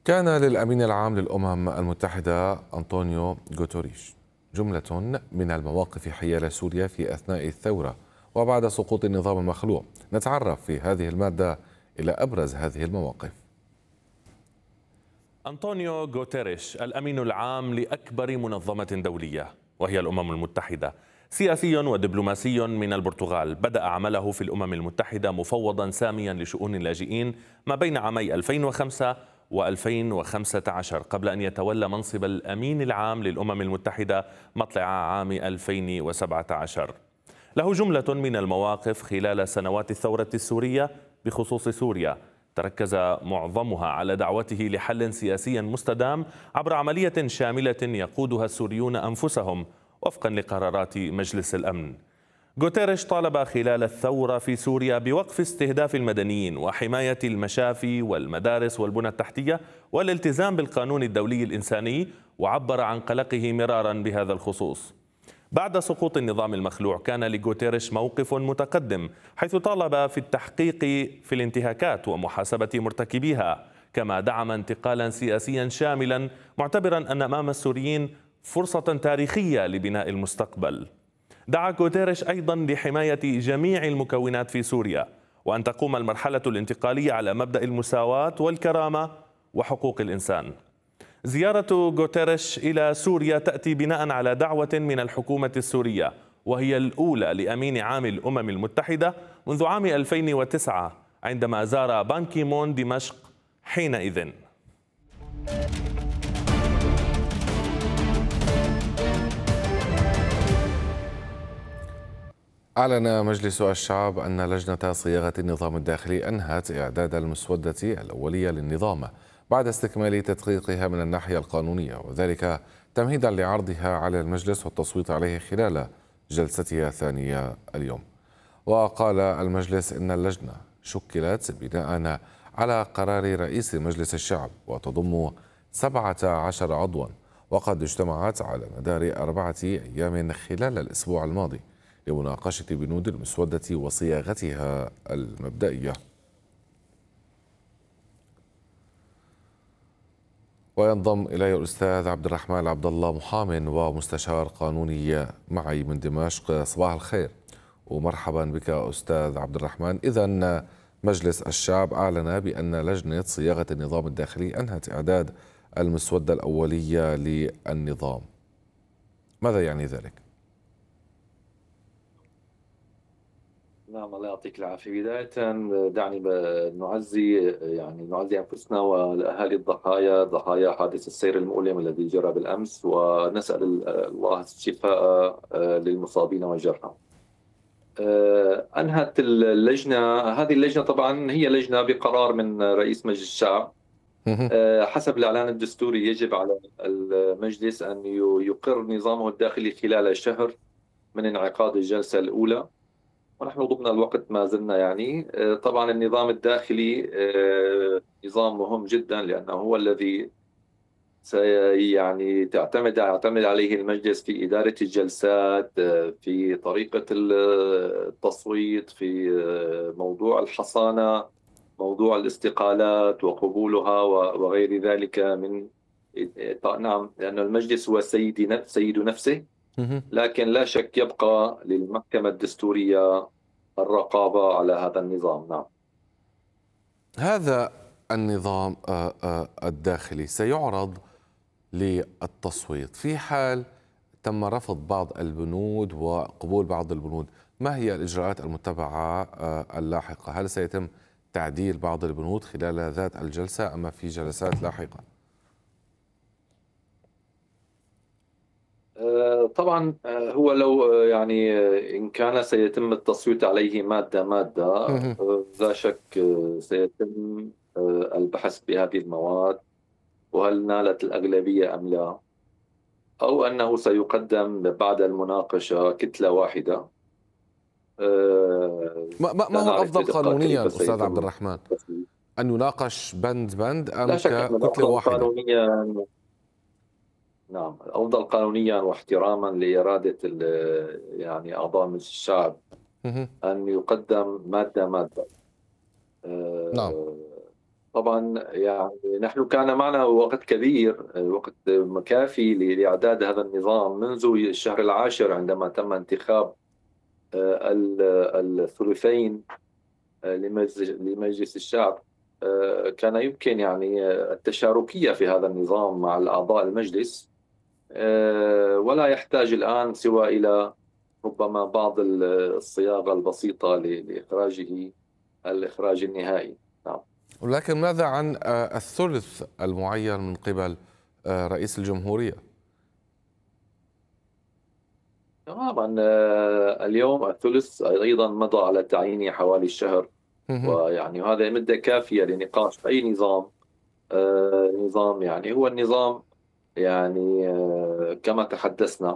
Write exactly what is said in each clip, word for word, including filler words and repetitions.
كان للأمين العام للأمم المتحدة أنطونيو غوتوريش جملة من المواقف حيال سوريا في أثناء الثورة وبعد سقوط النظام المخلوع. نتعرف في هذه المادة إلى أبرز هذه المواقف. أنطونيو غوتيريش الأمين العام لأكبر منظمة دولية وهي الأمم المتحدة، سياسي ودبلوماسي من البرتغال، بدأ عمله في الأمم المتحدة مفوضا ساميا لشؤون اللاجئين ما بين عامي ألفين وخمسة وألفين وخمسة عشر قبل أن يتولى منصب الأمين العام للأمم المتحدة مطلع عام ألفين وسبعة عشر. له جملة من المواقف خلال سنوات الثورة السورية بخصوص سوريا، تركز معظمها على دعوته لحل سياسي مستدام عبر عملية شاملة يقودها السوريون أنفسهم وفقا لقرارات مجلس الأمن. غوتيريش طالب خلال الثورة في سوريا بوقف استهداف المدنيين وحماية المشافي والمدارس والبنى التحتية والالتزام بالقانون الدولي الإنساني، وعبر عن قلقه مرارا بهذا الخصوص. بعد سقوط النظام المخلوع كان لغوتيريش موقف متقدم، حيث طالب في التحقيق في الانتهاكات ومحاسبة مرتكبيها، كما دعم انتقالا سياسيا شاملا، معتبرا أن أمام السوريين فرصة تاريخية لبناء المستقبل. دعا غوتيريش أيضا لحماية جميع المكونات في سوريا، وأن تقوم المرحلة الانتقالية على مبدأ المساواة والكرامة وحقوق الإنسان. زيارة غوتيريش إلى سوريا تأتي بناء على دعوة من الحكومة السورية، وهي الأولى لأمين عام الأمم المتحدة منذ عام ألفين وتسعة عندما زار بان كي مون دمشق حينئذ. أعلن مجلس الشعب أن لجنة صياغة النظام الداخلي أنهت إعداد المسودة الأولية للنظام بعد استكمال تدقيقها من الناحية القانونية، وذلك تمهيدا لعرضها على المجلس والتصويت عليه خلال جلستها الثانية اليوم. وقال المجلس إن اللجنة شكلت بناء على قرار رئيس مجلس الشعب وتضم سبعة عشر عضوا، وقد اجتمعت على مدار أربعة أيام خلال الأسبوع الماضي لمناقشة بنود المسودة وصياغتها المبدئية. وينضم إلي الأستاذ عبد الرحمن عبد الله، محامٍ ومستشار قانوني معي من دمشق. صباح الخير ومرحبا بك أستاذ عبد الرحمن. إذن مجلس الشعب أعلن بأن لجنة صياغة النظام الداخلي أنهت إعداد المسودة الأولية للنظام، ماذا يعني ذلك؟ نعم، الله يعطيك العافية. بداية دعني نعزي يعني نعزي أنفسنا والأهالي الضحايا ضحايا حادث السير المؤلم الذي جرى بالأمس، ونسأل الله الشفاء للمصابين والجرحى. أنهت اللجنة، هذه اللجنة طبعا هي لجنة بقرار من رئيس مجلس الشعب. حسب الإعلان الدستوري يجب على المجلس أن يقر نظامه الداخلي خلال شهر من انعقاد الجلسة الأولى، ونحن ضمن الوقت ما زلنا يعني. طبعا النظام الداخلي نظام مهم جدا، لأنه هو الذي يعني تعتمد يعتمد عليه المجلس في إدارة الجلسات، في طريقة التصويت، في موضوع الحصانة، موضوع الاستقالات وقبولها وغير ذلك من. نعم، لأن المجلس هو سيد سيد نفسه، لكن لا شك يبقى للمحكمة الدستورية الرقابة على هذا النظام. نعم. هذا النظام الداخلي سيعرض للتصويت في حال تم رفض بعض البنود وقبول بعض البنود. ما هي الإجراءات المتبعة اللاحقة؟ هل سيتم تعديل بعض البنود خلال ذات الجلسة أما في جلسات لاحقة؟ طبعا هو لو يعني إن كان سيتم التصويت عليه مادة مادة، لا شك سيتم البحث بهذه المواد وهل نالت الأغلبية أم لا، أو أنه سيقدم بعد المناقشة كتلة واحدة. ما, ما هو الأفضل قانونيا أستاذ عبد الرحمن؟ أن يناقش بند بند أم لا شك أن كتلة واحدة؟ قانونيا، نعم، الأفضل قانونيا واحتراما لإرادة يعني أعضاء مجلس الشعب أن يقدم مادة مادة. نعم. طبعا يعني نحن كان معنا وقت كبير، وقت كافي لإعداد هذا النظام منذ الشهر العاشر عندما تم انتخاب آه، الثلثين لمجلس الشعب. آه، كان يمكن يعني التشاركية في هذا النظام مع الأعضاء المجلس، آه، ولا يحتاج الآن سوى إلى ربما بعض الصياغة البسيطة لإخراجه الإخراج النهائي. نعم. ولكن ماذا عن آه، الثلث المعين من قبل آه، رئيس الجمهورية؟ تماما. آه، اليوم الثلث أيضا مضى على تعيينه حوالي الشهر، ويعني هذا مدة كافية لنقاش أي نظام. آه، نظام يعني هو النظام يعني آه، كما تحدثنا،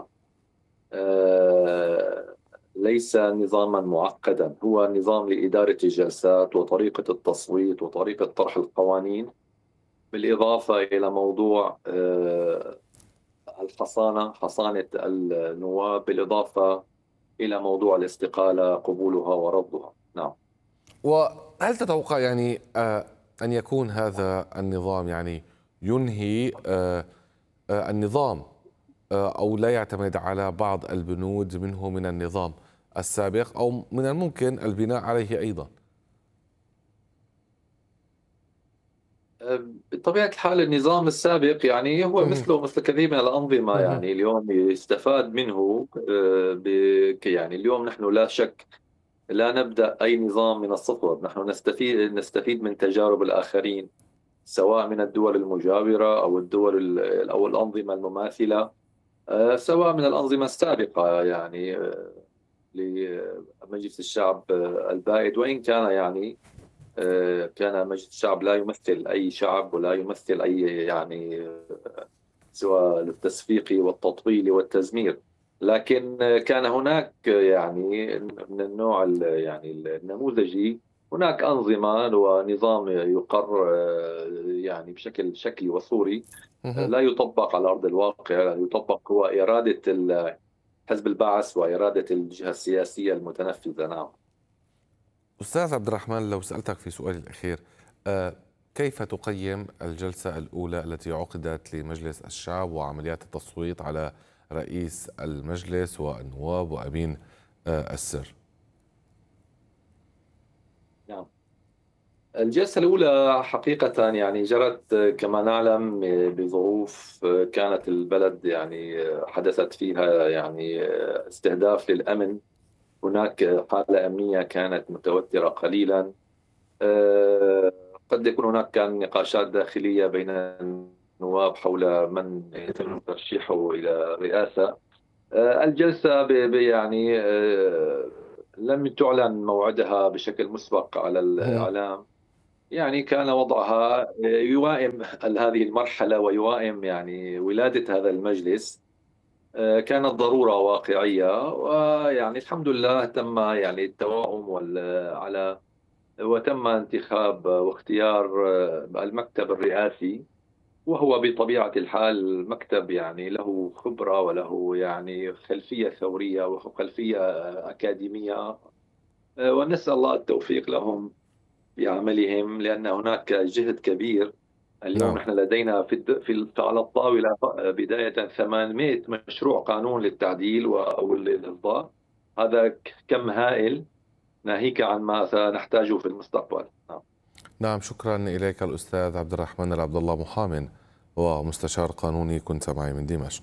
آه، ليس نظاما معقدا، هو نظام لإدارة الجلسات وطريقة التصويت وطريقة طرح القوانين، بالإضافة إلى موضوع آه، الحصانة، حصانة النواب، بالإضافة إلى موضوع الاستقالة قبولها ورفضها. نعم. وهل تتوقع يعني آه، أن يكون هذا النظام يعني ينهي آه، آه، النظام آه، أو لا يعتمد على بعض البنود منه من النظام السابق، أو من الممكن البناء عليه أيضا؟ بطبيعة الحال النظام السابق يعني هو مثله مثل كثير من الأنظمة، يعني اليوم يستفاد منه. آه، ب- يعني اليوم نحن لا شك لا نبدأ أي نظام من الصفر، نحن نستفيد نستفيد من تجارب الآخرين، سواء من الدول المجاورة أو الدول ال- أو الأنظمة المماثلة، آه، سواء من الأنظمة السابقة يعني آه، لمجلس الشعب آه، البائد، وإن كان يعني آه، كان مجلس الشعب لا يمثل أي شعب ولا يمثل أي يعني آه، سوى للتصفيق والتطويل والتزمير، لكن آه، كان هناك آه، يعني من النوع ال- يعني النموذجي، هناك أنظمة ونظام يقر آه، يعني بشكل شكلي وصوري، آه، لا يطبق على أرض الواقع، لا يطبق، هو إرادة ال- حزب البعث وإرادة الجهة السياسية المتنفذة. نعم. أستاذ عبد الرحمن، لو سألتك في سؤالي الأخير، آه، كيف تقيم الجلسة الأولى التي عقدت لمجلس الشعب وعمليات التصويت على رئيس المجلس والنواب وأمين آه، السر؟ نعم. الجلسة الأولى حقيقة يعني جرت كما نعلم بظروف كانت البلد يعني حدثت فيها يعني استهداف للأمن، هناك حالة أمنية كانت متوترة قليلا، قد يكون هناك كان نقاشات داخلية بين النواب حول من يتم ترشيحه إلى الرئاسة. الجلسة ب- ب- يعني لم تعلن موعدها بشكل مسبق على الإعلام، يعني كان وضعها يوائم هذه المرحلة ويوائم يعني ولادة هذا المجلس، آه، كانت ضرورة واقعية، ويعني الحمد لله تم يعني التوائم وال- على وتم انتخاب واختيار آه، المكتب الرئاسي، وهو بطبيعة الحال مكتب يعني له خبرة وله يعني خلفية ثورية وخلفية أكاديمية، آه، ونسأل الله التوفيق لهم بعملهم، لأن هناك جهد كبير. اليوم نعم. نحن لدينا في الد- في ال- على الطاولة بداية ثمانمائة مشروع قانون للتعديل و- أو الإصدار، هذا ك- كم هائل، ناهيك عن ما سنحتاجه في المستقبل. نعم. نعم، شكرا إليك الأستاذ عبد الرحمن العبد الله، محامٍ ومستشار قانوني، كنت معي من دمشق.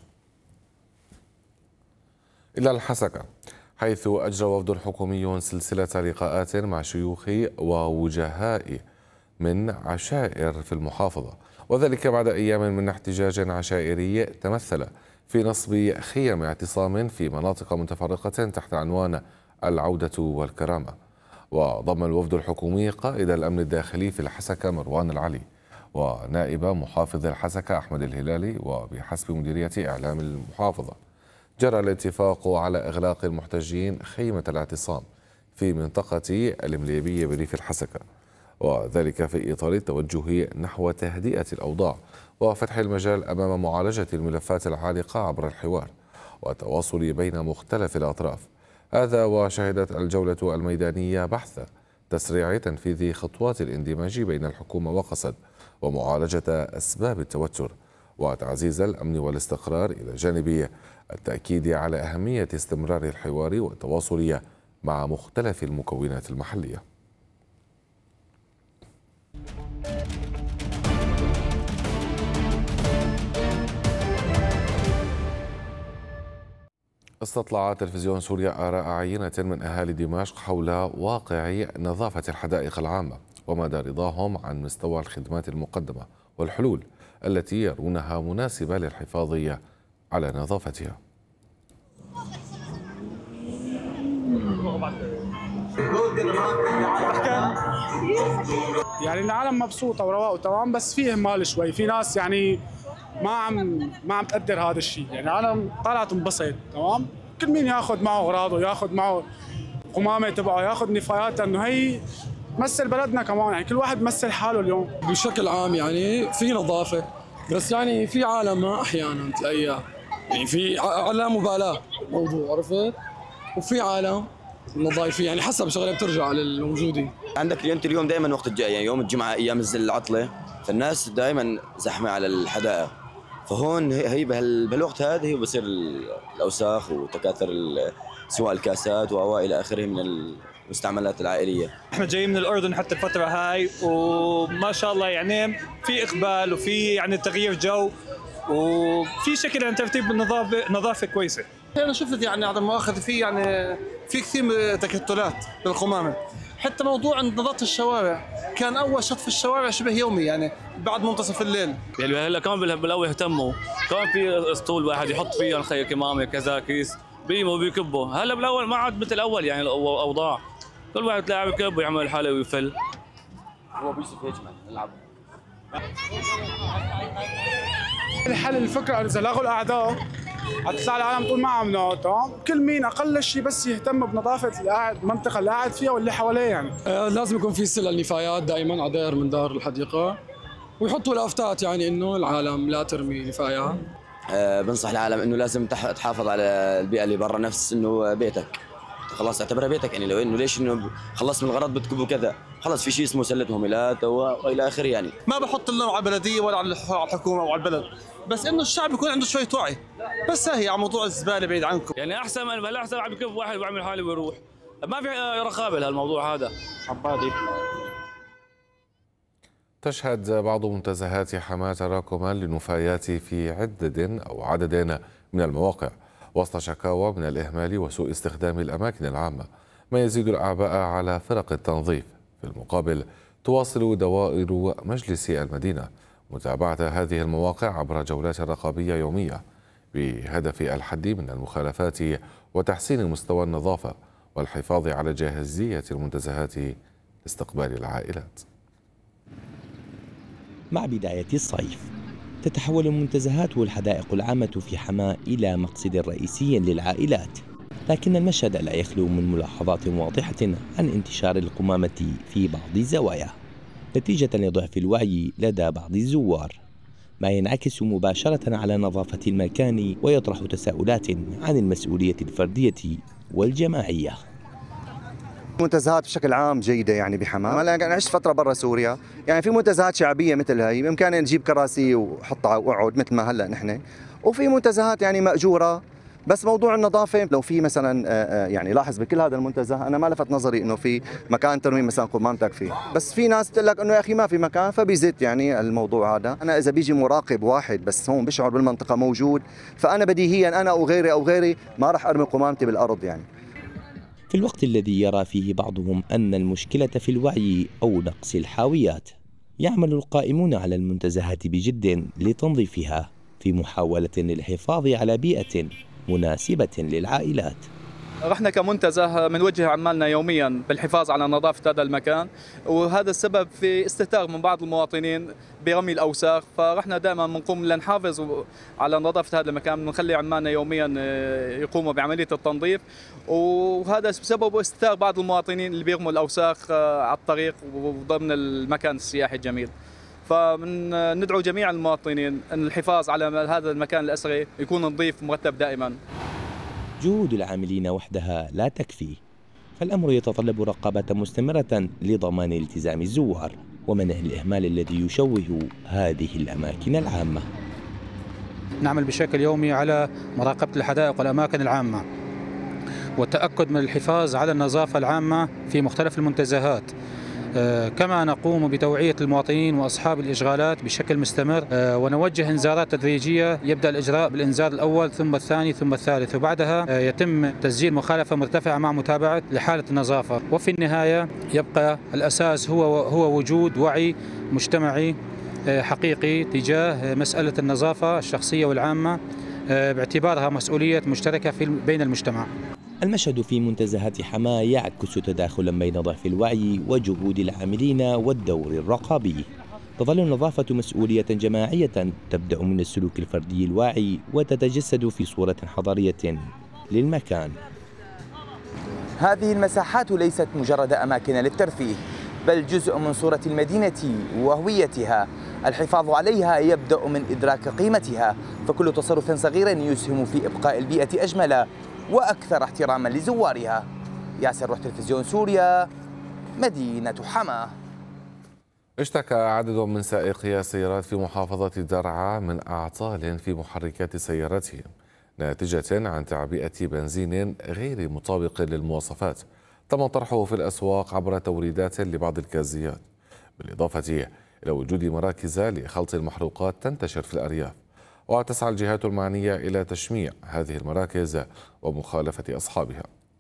إلى الحسكة، حيث أجرى وفد حكومي سلسلة لقاءات مع شيوخ ووجهاء من عشائر في المحافظة، وذلك بعد أيام من احتجاج عشائري تمثل في نصب خيم اعتصام في مناطق متفرقة تحت عنوان العودة والكرامة. وضم الوفد الحكومي قائد الأمن الداخلي في الحسكة مروان العلي، ونائب محافظ الحسكة أحمد الهلالي، وبحسب مديرية إعلام المحافظة جرى الاتفاق على إغلاق المحتجين خيمة الاعتصام في منطقة المليبية بريف الحسكة، وذلك في إطار التوجه نحو تهدئة الأوضاع وفتح المجال أمام معالجة الملفات العالقة عبر الحوار والتواصل بين مختلف الأطراف. هذا وشهدت الجولة الميدانية بحث تسريع تنفيذ خطوات الاندماج بين الحكومة وقسد ومعالجة أسباب التوتر وتعزيز الأمن والاستقرار، إلى جانب التأكيد على أهمية استمرار الحوار والتواصل مع مختلف المكونات المحلية. استطلع تلفزيون سوريا آراء عينة من أهالي دمشق حول واقع نظافة الحدائق العامة ومدى رضاهم عن مستوى الخدمات المقدمة والحلول التي يرونها مناسبة للحفاظ على نظافتها. يعني العالم مبسوطة ورواق تمام، بس فيه مال شوي، في ناس يعني ما عم ما عم تقدر هذا الشيء. يعني العالم طلعت تنبسط تمام، كل مين ياخذ معه اغراضه، ياخذ معه قمامه تبعه، ياخذ نفايات، انه هي تمثل بلدنا كمان. يعني كل واحد بمثل حاله اليوم. بشكل عام يعني في نظافه، بس يعني في عالم ما احيانا تلاقيها يعني في لا مبالاه موضوع، عرفت؟ وفي عالم نظايفين، يعني حسب شغله بترجع للموجودين. عندك انت اليوم دائما وقت الجاي، يعني يوم الجمعه ايام العطله، فالناس دائما زحمه على الحدائق، فهون هي بهالوقت هذا هي بصير الاوساخ وتكاثر سواء الكاسات والى اخره من المستعملات العائليه. احنا جايين من الاردن حتى الفتره هاي، وما شاء الله يعني في اقبال وفي يعني تغيير جو وفي شكل عن ترتيب النظافه نظافه كويسه. انا شفت يعني عدم مؤاخذه في يعني في كثير من تكتلات بالقمامه، حتى موضوع نظافه الشوارع كان اول شط في الشوارع شبه يومي يعني بعد منتصف الليل. يعني هلا كمان بالاول اهتموا، كان في اسطول واحد يحط فيه خي كمامه كذا كيس بيموا وبيكبوا، هلا بالاول ما عاد مثل الاول يعني الاوضاع، كل واحد تلاقيه بكب ويعمل حاله ويفل. هو بيوسف هيك نلعب. الحل الفكره اذا لغوا الاعداء حتطلع العالم تقول ما عملنا تمام، كل مين اقل شيء بس يهتم بنظافه القاعد المنطقه اللي قاعد فيها واللي حواليه. يعني آه لازم يكون في سله النفايات دائما على داير من دار الحديقه، ويحطوا لافتات يعني انه العالم لا ترمي نفايات. آه بنصح العالم انه لازم تحافظ على البيئه اللي برا، نفس انه بيتك خلاص اعتبرها بيتك، يعني لو انه ليش انه خلصت من الغرض بتكبوا كذا، خلص في شيء اسمه سله مهملات والى اخره. يعني ما بحط اللوم على البلديه ولا على الحكومه او على البلد، بس انه الشعب يكون عنده شويه وعي، بس هي على موضوع الزباله بعيد عنكم. يعني احسن من هلا احسن عم يكب واحد ويعمل حاله ويروح، ما في رقابه لهالموضوع هذا. عبادي تشهد بعض منتزهات حماة تراكما لنفايات في عدد أو عدد من المواقع وسط شكاوى من الإهمال وسوء استخدام الأماكن العامة، ما يزيد الأعباء على فرق التنظيف. في المقابل تواصل دوائر مجلس المدينة متابعة هذه المواقع عبر جولات رقابية يومية بهدف الحد من المخالفات وتحسين مستوى النظافة والحفاظ على جاهزية المنتزهات لاستقبال العائلات. مع بداية الصيف تتحول المنتزهات والحدائق العامة في حماة إلى مقصد رئيسي للعائلات، لكن المشهد لا يخلو من ملاحظات واضحة عن انتشار القمامة في بعض الزوايا نتيجة لضعف الوعي لدى بعض الزوار، ما ينعكس مباشرة على نظافة المكان ويطرح تساؤلات عن المسؤولية الفردية والجماعية. منتزهات بشكل عام جيدة يعني بحماة. أنا عشت فترة برا سوريا، يعني في منتزهات شعبية مثل هاي بإمكاننا نجيب كراسي وحطها وأقعد مثل ما هلا نحن، وفي منتزهات يعني مأجورة. بس موضوع النظافة لو في مثلا يعني لاحظ بكل هذا المنتزه أنا ما لفت نظري إنه في مكان ترمي مثلا قمامتك فيه، بس في ناس بتقول لك إنه يا أخي ما في مكان فبيزت يعني الموضوع هذا. أنا إذا بيجي مراقب واحد بس هون بيشعر بالمنطقة موجود، فأنا بديهيا أنا أو غيري أو غيري ما راح أرمي قمامتي بالأرض. يعني في الوقت الذي يرى فيه بعضهم أن المشكلة في الوعي أو نقص الحاويات، يعمل القائمون على المنتزهات بجد لتنظيفها في محاولة للحفاظ على بيئة مناسبة للعائلات. رحنا كمنتزه بنوجه عمالنا يوميا بالحفاظ على نظافة هذا المكان، وهذا السبب في استهتار من بعض المواطنين برمي الأوساخ، فرحنا دائما بنقوم لنحافظ على نظافة هذا المكان، بنخلي عمالنا يوميا يقوموا بعملية التنظيف، وهذا بسبب استهتار بعض المواطنين اللي بيرموا الأوساخ على الطريق وضمن المكان السياحي الجميل. فندعو جميع المواطنين أن الحفاظ على هذا المكان الأثري يكون نظيف ومرتب دائما. جهود العاملين وحدها لا تكفي، فالأمر يتطلب رقابة مستمرة لضمان التزام الزوار ومنع الإهمال الذي يشوه هذه الأماكن العامة. نعمل بشكل يومي على مراقبة الحدائق والأماكن العامة والتأكد من الحفاظ على النظافة العامة في مختلف المنتزهات، كما نقوم بتوعية المواطنين وأصحاب الإشغالات بشكل مستمر، ونوجه إنذارات تدريجية. يبدأ الإجراء بالإنذار الأول ثم الثاني ثم الثالث، وبعدها يتم تسجيل مخالفة مرتفعة مع متابعة لحالة النظافة. وفي النهاية يبقى الأساس هو هو وجود وعي مجتمعي حقيقي تجاه مسألة النظافة الشخصية والعامة باعتبارها مسؤولية مشتركة في بين المجتمع. المشهد في منتزهات حماة يعكس تداخلا بين ضعف الوعي وجهود العاملين والدور الرقابي. تظل النظافة مسؤولية جماعية تبدأ من السلوك الفردي الواعي وتتجسد في صورة حضارية للمكان. هذه المساحات ليست مجرد أماكن للترفيه، بل جزء من صورة المدينة وهويتها. الحفاظ عليها يبدأ من إدراك قيمتها، فكل تصرف صغير يسهم في إبقاء البيئة أجمل وأكثر احتراما لزوارها. ياسر روح تلفزيون سوريا، مدينة حماة. اشتكى عدد من سائقي السيارات في محافظة درعا من أعطال في محركات سيارتهم ناتجة عن تعبئة بنزين غير مطابق للمواصفات تم طرحه في الأسواق عبر توريدات لبعض الكازيات، بالإضافة إلى وجود مراكز لخلط المحروقات تنتشر في الأرياف. وتسعى الجهات المعنية إلى تشميع هذه المراكز ومخالفة أصحابها.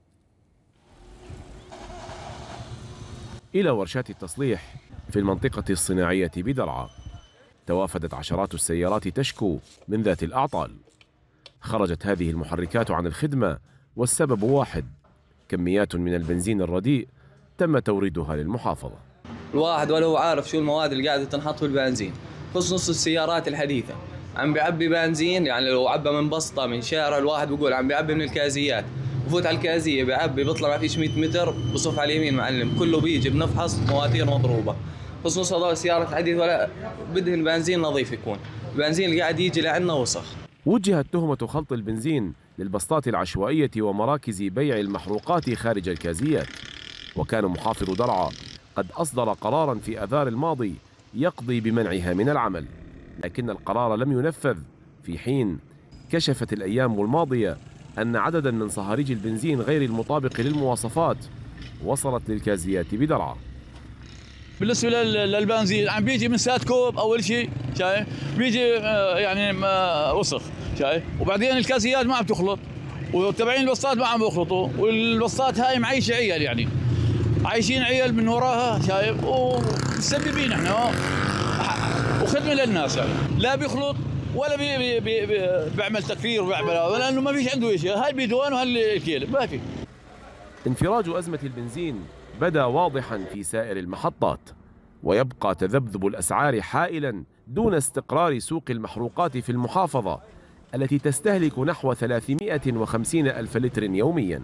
إلى ورشات التصليح في المنطقة الصناعية بدرعا توافدت عشرات السيارات تشكو من ذات الأعطال. خرجت هذه المحركات عن الخدمة والسبب واحد: كميات من البنزين الرديء تم توريدها للمحافظة. الواحد ولا هو عارف شو المواد اللي قاعدة تنحط في البنزين، خصوص نص السيارات الحديثة عم بيعبي بنزين، يعني لو عبى من بسطة من شارع الواحد بيقول عم بيعبي من الكازيات، بفوت على الكازية بيعبي بيطلع ما فيش مئة متر بصف على اليمين معلم كله بيجي بنفحص مواتير مضروبة، خصوص هذول السيارات الحديثة ولا بدهن بنزين نظيف يكون، البنزين اللي قاعد يجي لعنا وسخ. وجهت تهمة خلط البنزين للبسطات العشوائية ومراكز بيع المحروقات خارج الكازيات، وكان محافظ درعا قد أصدر قراراً في آذار الماضي يقضي بمنعها من العمل، لكن القرار لم ينفذ، في حين كشفت الأيام الماضية أن عدداً من صهاريج البنزين غير المطابق للمواصفات وصلت للكازيات بدرعا. بالنسبة للبنزين عم بيجي من سات كوب أول شيء شايف، بيجي يعني وسخ شايف، وبعدين الكازيات ما عم تخلط، وتبعين البسطات ما عم بيخلطوا، والبسطات هاي معيشة عيال، يعني عايشين عيال من وراها شايف، ومسببين احنا وخدمة للناس، يعني لا بيخلط ولا بي بي بي بي بيعمل تكرير وبيعمل، لأنه ما فيش عنده شيء، هاي بيدوان وهالكيل ما في. انفراج أزمة البنزين بدا واضحا في سائر المحطات، ويبقى تذبذب الأسعار حائلا دون استقرار سوق المحروقات في المحافظة التي تستهلك نحو ثلاثمئة وخمسين ألف لتر يوميا.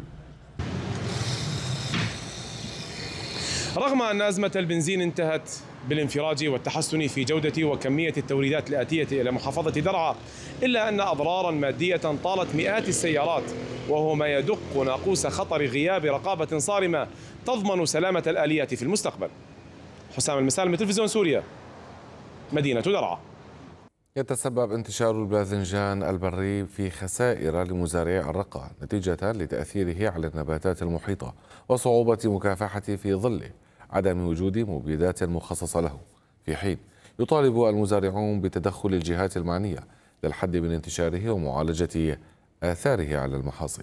رغم أن أزمة البنزين انتهت بالانفراج والتحسن في جودة وكمية التوريدات الآتية إلى محافظة درعا، إلا أن أضرارا مادية طالت مئات السيارات، وهو ما يدق ناقوس خطر غياب رقابة صارمة تضمن سلامة الآليات في المستقبل. حسام المسالم، تلفزيون سوريا، مدينة درعا. يتسبب انتشار الباذنجان البري في خسائر لمزارعي الرقة نتيجة لتأثيره على النباتات المحيطة وصعوبة مكافحته في ظله عدم وجود مبيدات مخصصة له، في حين يطالب المزارعون بتدخل الجهات المعنية للحد من انتشاره ومعالجة آثاره على المحاصيل.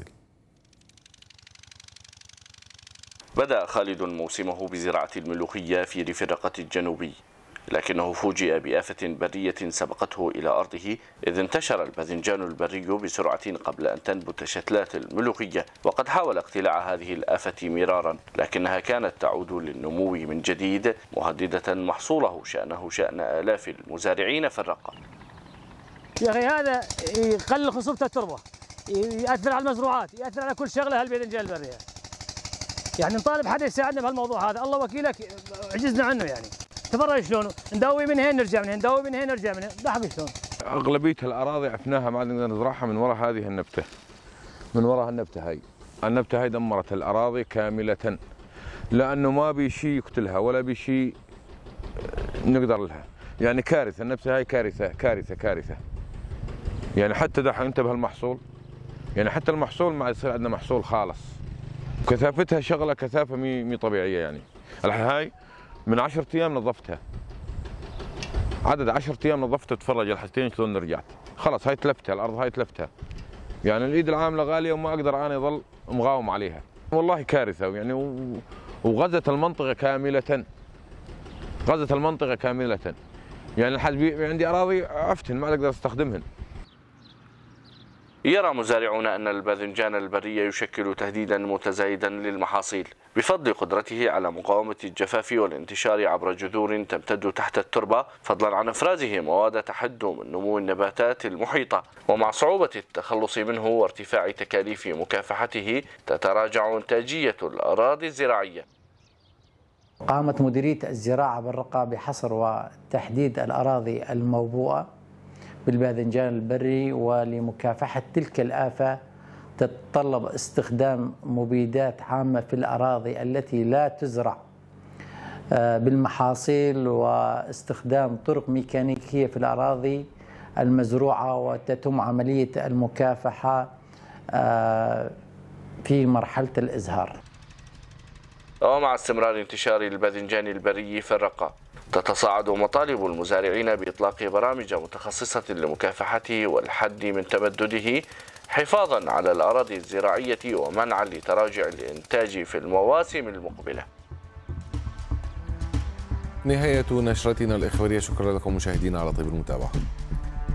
بدأ خالد موسمه بزراعة الملوخية في ريف الرقة الجنوبي، لكنه فوجئ بآفة برية سبقته إلى أرضه، إذ انتشر الباذنجان البري بسرعة قبل أن تنبت شتلات الملوخية، وقد حاول اقتلاع هذه الآفة مرارا، لكنها كانت تعود للنمو من جديد، مهددة محصوله شأنه شأن آلاف المزارعين في الرقة. يا أخي هذا يقلل خصوبة التربة، يأثر على المزروعات، يأثر على كل شغلة هالباذنجان البري، يعني نطالب حدا يساعدنا بهالموضوع هذا، الله وكيلك عجزنا عنه، يعني تفرج شلون ندوي من هنا نرجع من هنا ندوي من هنا نرجع من هنا ضحك شلون. اغلبيه الاراضي عفناها ما عندنا نزرعها من وراء هذه النبته، من وراء النبته هاي النبتة هاي دمرت الأراضي كاملة، لأنه ما بي شيء يقتلها ولا بي شيء نقدر لها. يعني كارثة، النبتة هاي كارثة كارثة كارثة. يعني حتى دحين انت بهالمحصول، يعني حتى المحصول ما يصير عندنا محصول خالص. كثافتها شغلة كثافة مي مي طبيعية. يعني هاي من عشرة أيام نظفتها، عدد عشرة أيام نظفتها، تفرج الحاجتين شلون رجعت. خلص هاي تلفتها الأرض، هاي تلفتها. يعني الإيد العاملة غالية وما أقدر أنا أظل مقاوم عليها. والله كارثة يعني، وغزت المنطقة كاملة، غزت المنطقة كاملة. يعني الحد عندي أراضي أفتن ما أقدر أستخدمهن. يرى مزارعون أن الباذنجان البري يشكل تهديدا متزايدا للمحاصيل بفضل قدرته على مقاومة الجفاف والانتشار عبر جذور تمتد تحت التربة، فضلا عن إفرازه مواد تحد من نمو النباتات المحيطة. ومع صعوبة التخلص منه وارتفاع تكاليف مكافحته تتراجع إنتاجية الأراضي الزراعية. قامت مديرية الزراعة بالرقة بحصر وتحديد الأراضي الموبوءة بالباذنجان البري، ولمكافحة تلك الآفة تتطلب استخدام مبيدات عامة في الأراضي التي لا تزرع بالمحاصيل، واستخدام طرق ميكانيكية في الأراضي المزروعة، وتتم عملية المكافحة في مرحلة الإزهار. ومع استمرار انتشار الباذنجان البري في الرقة تتصاعد مطالب المزارعين بإطلاق برامج متخصصة لمكافحته والحد من تمدده، حفاظا على الأراضي الزراعية ومنعا لتراجع الإنتاج في المواسم المقبلة. نهاية نشرتنا الإخبارية، شكرا لكم مشاهدينا على طيب المتابعة.